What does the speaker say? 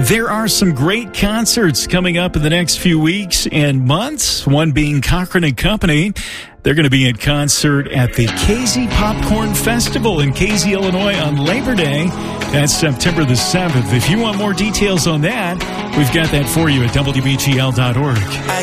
There are some great concerts coming up in the next few weeks and months, one being Cochran & Company. They're going to be in concert at the KZ Popcorn Festival in KZ, Illinois on Labor Day. That's September the 7th. If you want more details on that, we've got that for you at WBGL.org.